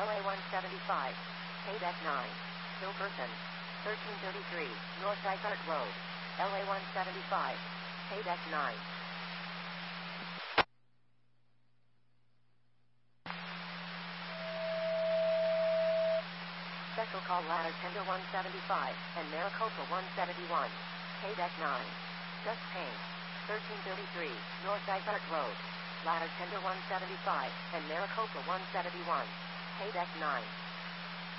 LA 175, Quebec 9, Hilberton, 1333, North Dysart Road, LA 175, Quebec 9. Special call ladder tender 175 and Maricopa 171, Quebec 9. Just Payne, 1333, North Dysart Road, ladder tender 175 and Maricopa 171, Quebec 9.